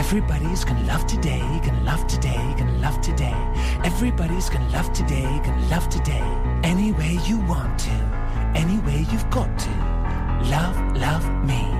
Everybody's gonna love today, gonna love today, gonna love today. Everybody's gonna love today, gonna love today. Any way you want to, any way you've got to. Love, love me.